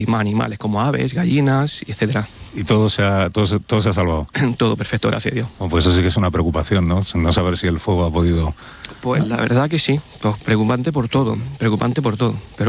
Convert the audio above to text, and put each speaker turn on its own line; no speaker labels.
y más animales como aves, gallinas, etcétera.
Y todo se ha salvado.
Todo perfecto, gracias a Dios.
Bueno, pues eso sí que es una preocupación, ¿no? No saber si el fuego ha podido...
Pues la verdad que sí, pues preocupante por todo, pero